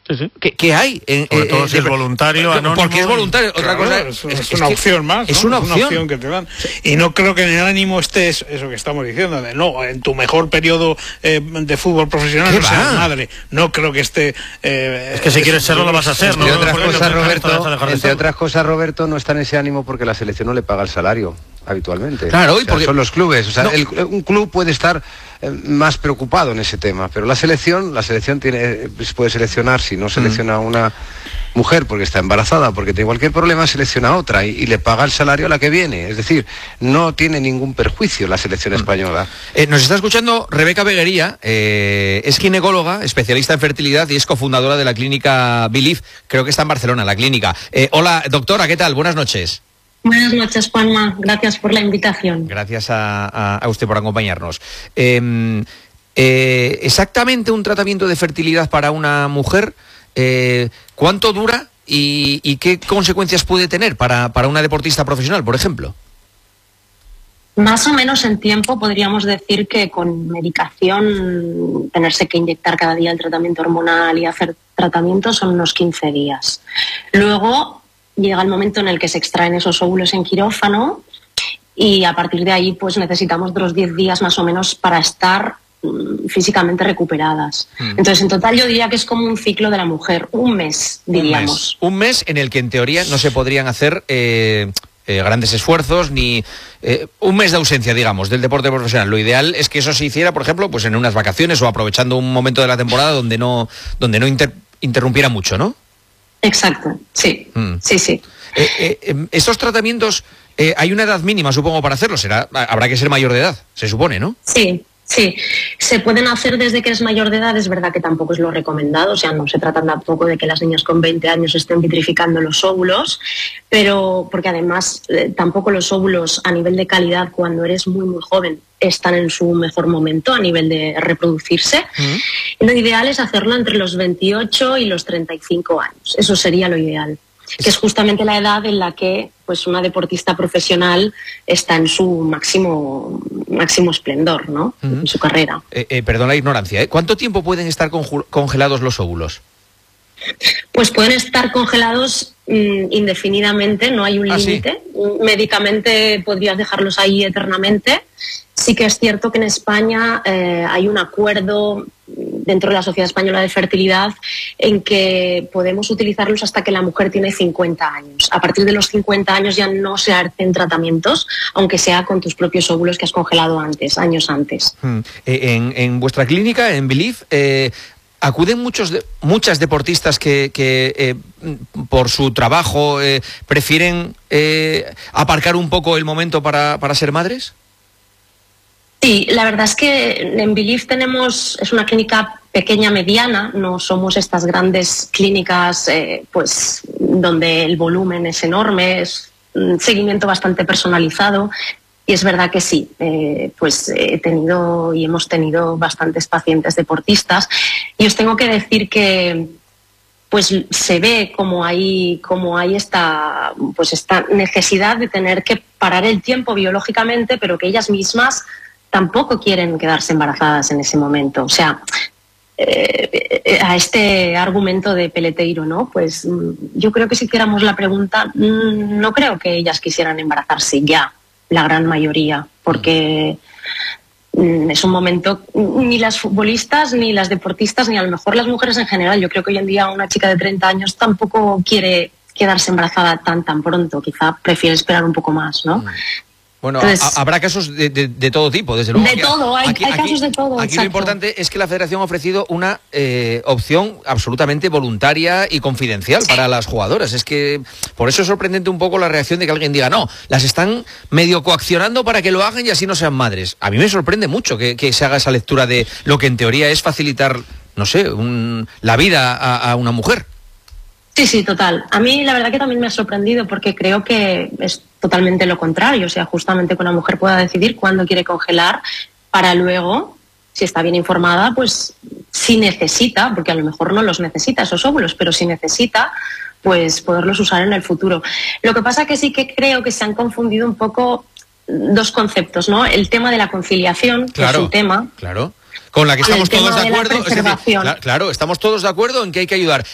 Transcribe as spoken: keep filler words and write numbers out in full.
Sí, sí. ¿Qué, ¿Qué hay? En, Sobre eh, todo eh, si es voluntario, anónimo. Porque es voluntario. Claro, Otra cosa es, es, es es una que opción más, ¿no? Es una es opción. una opción que te dan. Y no creo que en el ánimo esté eso, eso que estamos diciendo, de no, en tu mejor periodo eh, de fútbol profesional no seas madre. No creo que esté... Eh, es que si quieres serlo lo vas a hacer, entre ¿no? Otras cosas, Roberto, de entre otras cosas, Roberto, no está en ese ánimo porque la selección no le paga el salario habitualmente. Claro, o sea, porque son los clubes. O sea, no. el, un club puede estar eh, más preocupado en ese tema, pero la selección, la selección tiene, puede seleccionar, si no selecciona a una mujer porque está embarazada, porque tiene cualquier problema, selecciona a otra y, y le paga el salario a la que viene. Es decir, no tiene ningún perjuicio la selección española. Eh, nos está escuchando Rebeca Beguería, eh, es ginecóloga, especialista en fertilidad y es cofundadora de la clínica Believe, creo que está en Barcelona, la clínica. Eh, hola, doctora, ¿qué tal? Buenas noches. Buenas noches, Juanma. Gracias por la invitación. Gracias a, a, a usted por acompañarnos. Eh, eh, exactamente un tratamiento de fertilidad para una mujer, eh, ¿cuánto dura y, y qué consecuencias puede tener para, para una deportista profesional, por ejemplo? Más o menos en tiempo podríamos decir que con medicación, tenerse que inyectar cada día el tratamiento hormonal y hacer tratamientos son unos quince días. Luego llega el momento en el que se extraen esos óvulos en quirófano y a partir de ahí pues necesitamos otros diez días más o menos para estar mm, físicamente recuperadas. Mm. Entonces en total yo diría que es como un ciclo de la mujer, un mes diríamos. Un mes, un mes en el que en teoría no se podrían hacer eh, eh, grandes esfuerzos ni eh, un mes de ausencia, digamos, del deporte profesional. Lo ideal es que eso se hiciera, por ejemplo, pues en unas vacaciones o aprovechando un momento de la temporada donde no, donde no inter, interrumpiera mucho, ¿no? Exacto, sí, mm. sí, sí. Eh, eh, ¿Estos tratamientos, eh, hay una edad mínima, supongo, para hacerlo? Será, habrá que ser mayor de edad, se supone, ¿no? Sí, sí. Se pueden hacer desde que es mayor de edad, es verdad que tampoco es lo recomendado, o sea, no se trata tampoco de que las niñas con veinte años estén vitrificando los óvulos, pero porque además eh, tampoco los óvulos a nivel de calidad cuando eres muy, muy joven están en su mejor momento a nivel de reproducirse. Uh-huh. Lo ideal es hacerlo entre los veintiocho y los treinta y cinco años. Eso sería lo ideal. Es... que es justamente la edad en la que pues, una deportista profesional está en su máximo, máximo esplendor, ¿no? Uh-huh. En su carrera. Eh, eh, perdón la ignorancia, ¿eh? ¿Cuánto tiempo pueden estar conju- congelados los óvulos? Pues pueden estar congelados mmm, indefinidamente, no hay un ¿Ah, límite. sí? Médicamente podrías dejarlos ahí eternamente. Sí que es cierto que en España eh, hay un acuerdo dentro de la Sociedad Española de Fertilidad en que podemos utilizarlos hasta que la mujer tiene cincuenta años. A partir de los cincuenta años ya no se hacen tratamientos, aunque sea con tus propios óvulos que has congelado antes, años antes. Hmm. En, en vuestra clínica, en Believe, eh, ¿acuden muchos de, muchas deportistas que, que eh, por su trabajo eh, prefieren eh, aparcar un poco el momento para, para ser madres? Sí, la verdad es que en Believe tenemos, es una clínica pequeña, mediana, no somos estas grandes clínicas eh, pues donde el volumen es enorme, es un seguimiento bastante personalizado y es verdad que sí, eh, pues he tenido y hemos tenido bastantes pacientes deportistas y os tengo que decir que pues se ve como hay, como hay esta, pues esta necesidad de tener que parar el tiempo biológicamente, pero que ellas mismas tampoco quieren quedarse embarazadas en ese momento. O sea, eh, a este argumento de Peleteiro, ¿no? Pues yo creo que si hiciéramos la pregunta, no creo que ellas quisieran embarazarse ya, la gran mayoría, porque es un momento, ni las futbolistas, ni las deportistas, ni a lo mejor las mujeres en general. Yo creo que hoy en día una chica de treinta años tampoco quiere quedarse embarazada tan, tan pronto. Quizá prefiere esperar un poco más, ¿no? Bueno, Entonces, habrá casos de, de, de todo tipo, desde luego. De todo, hay, aquí, hay aquí, casos de todo. Aquí exacto. Lo importante es que la Federación ha ofrecido una eh, opción absolutamente voluntaria y confidencial sí. para las jugadoras. Es que por eso es sorprendente un poco la reacción de que alguien diga, no, las están medio coaccionando para que lo hagan y así no sean madres. A mí me sorprende mucho que, que se haga esa lectura de lo que en teoría es facilitar, no sé, un, la vida a, a una mujer. Sí, sí, total. A mí la verdad que también me ha sorprendido porque creo que es totalmente lo contrario. O sea, justamente que una mujer pueda decidir cuándo quiere congelar para luego, si está bien informada, pues si necesita, porque a lo mejor no los necesita esos óvulos, pero si necesita, pues poderlos usar en el futuro. Lo que pasa que sí que creo que se han confundido un poco dos conceptos, ¿no? El tema de la conciliación, claro, que es un tema. Claro. Con la que estamos todos de acuerdo. Es decir, claro, estamos todos de acuerdo en que hay que ayudar.